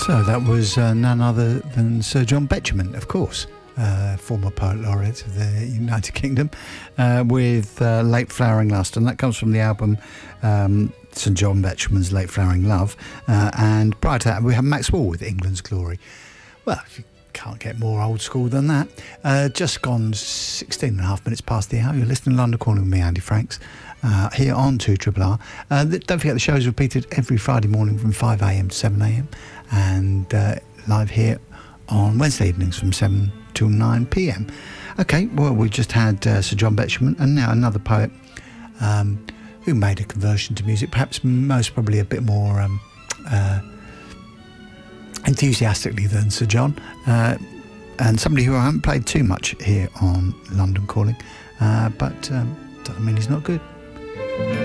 So that was none other than Sir John Betjeman, of course, former poet laureate of the United Kingdom, with Late Flowering Lust, and that comes from the album Sir John Betjeman's Late Flowering Love. And prior to that, we have Max Wall with England's Glory. Well, you can't get more old school than that. Just gone 16 and a half minutes past the hour. You're listening to London Calling with me, Andy Franks, here on 2RRR. Don't forget the show is repeated every Friday morning from 5am to 7am, and live here on Wednesday evenings from 7 till 9pm. Okay, well, we just had Sir John Betjeman, and now another poet who made a conversion to music, perhaps most probably a bit more enthusiastically than Sir John, and somebody who I haven't played too much here on London Calling, but doesn't mean he's not good.